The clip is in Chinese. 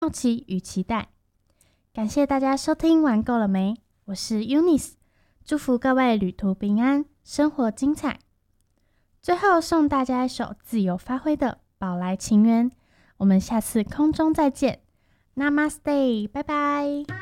好奇与期待。感谢大家收听玩够了没？我是 Eunice， 祝福各位旅途平安，生活精彩。最后送大家一首自由发挥的《宝来情缘》，我们下次空中再见 ，Namaste， 拜拜。